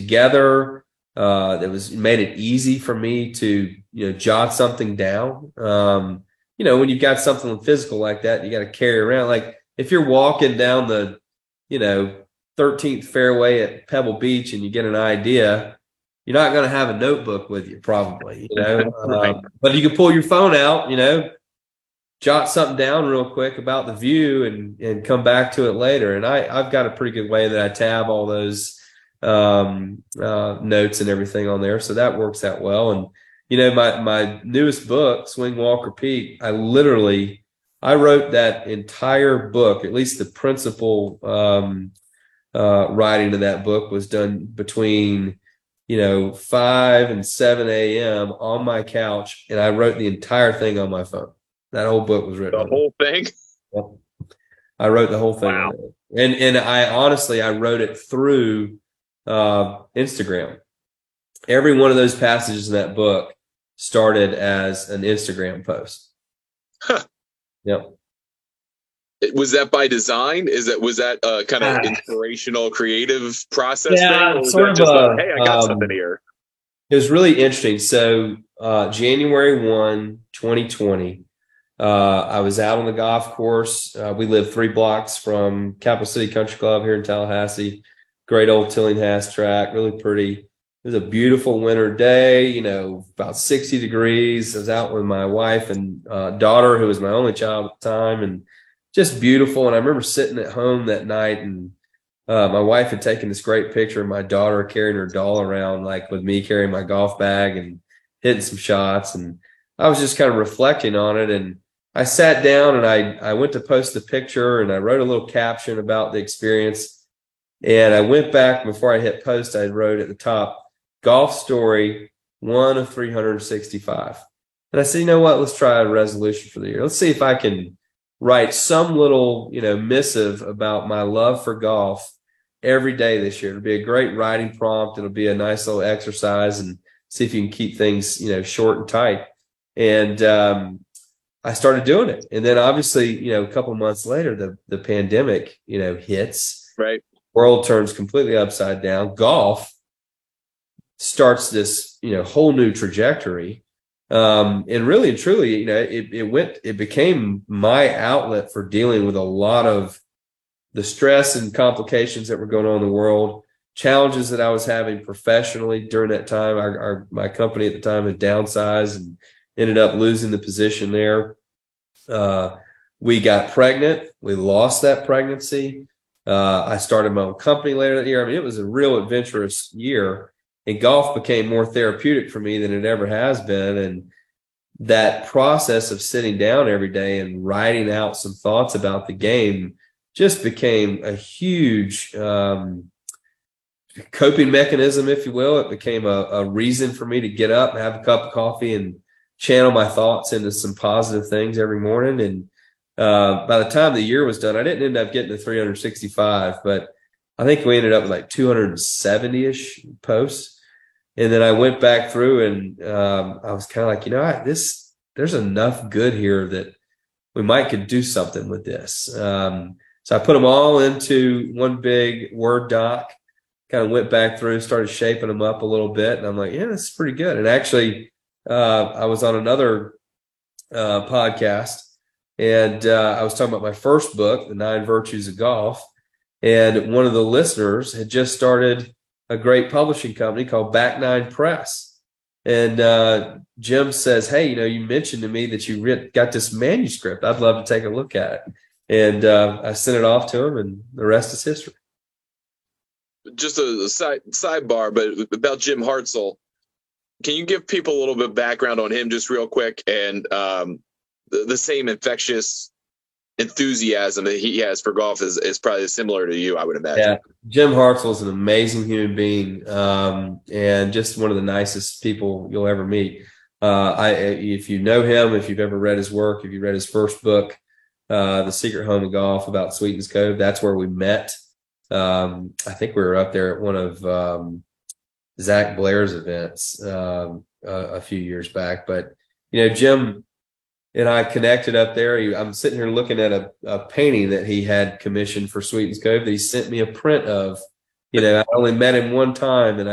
together. That made it easy for me to, jot something down. When you've got something physical like that, you got to carry around. Like if you're walking down the, 13th fairway at Pebble Beach and you get an idea, you're not going to have a notebook with you probably, Right. but you can pull your phone out, jot something down real quick about the view and come back to it later. And I've got a pretty good way that I tab all those notes and everything on there. So that works out well. And, my newest book, Swing, Walk, Repeat, I wrote that entire book, at least the principal writing of that book was done between 5 and 7 a.m. on my couch, and I wrote the entire thing on my phone. That whole book was written The on it. whole thing. Yep. I wrote the whole thing Wow. on it. And I wrote it through Instagram. Every one of those passages in that book started as an Instagram post. Huh. Yep. Was that by design? Was that a kind of inspirational, creative process thing? Or was sort that of just hey, I got something here? It was really interesting. So January 1, 2020, I was out on the golf course. We live 3 blocks from Capital City Country Club here in Tallahassee. Great old Tillinghast track, really pretty. It was a beautiful winter day, about 60 degrees. I was out with my wife and daughter, who was my only child at the time, and just beautiful. And I remember sitting at home that night, and my wife had taken this great picture of my daughter carrying her doll around, like with me carrying my golf bag and hitting some shots. And I was just kind of reflecting on it. And I sat down and I went to post the picture, and I wrote a little caption about the experience. And I went back before I hit post, I wrote at the top, golf story, 1 of 365. And I said, you know what, let's try a resolution for the year. Let's see if I can write some little, missive about my love for golf every day this year. It'll be a great writing prompt. It'll be a nice little exercise, and see if you can keep things, short and tight. And I started doing it. And then obviously, a couple of months later, the pandemic, hits. Right. World turns completely upside down. Golf starts this, whole new trajectory. And really and truly, it became my outlet for dealing with a lot of the stress and complications that were going on in the world, challenges that I was having professionally during that time. My company at the time had downsized and ended up losing the position there. We got pregnant. We lost that pregnancy. I started my own company later that year. I mean, it was a real adventurous year, and golf became more therapeutic for me than it ever has been. And that process of sitting down every day and writing out some thoughts about the game just became a huge coping mechanism, if you will. It became a reason for me to get up and have a cup of coffee and channel my thoughts into some positive things every morning. And by the time the year was done, I didn't end up getting to 365, but I think we ended up with like 270-ish posts. And then I went back through and I was kind of like, there's enough good here that we might could do something with this. So I put them all into one big Word doc, kind of went back through, started shaping them up a little bit. And I'm like, yeah, this is pretty good. And actually, I was on another podcast, and I was talking about my first book, The 9 Virtues of Golf. And one of the listeners had just started a great publishing company called Back Nine Press. And Jim says, hey, you mentioned to me that you got this manuscript. I'd love to take a look at it. And I sent it off to him, and the rest is history. Just a sidebar, but about Jim Hartzell, can you give people a little bit of background on him just real quick? And the same infectious enthusiasm that he has for golf is probably similar to you, I would imagine. Yeah, Jim Hartzell is an amazing human being, and just one of the nicest people you'll ever meet. If you know him, if you've ever read his work, if you read his first book, The Secret Home of Golf, about Sweetens Cove, that's where we met. I think we were up there at one of Zach Blair's events a few years back. But, Jim and I connected up there. I'm sitting here looking at a painting that he had commissioned for Sweetens Cove that he sent me a print of. I only met him one time, and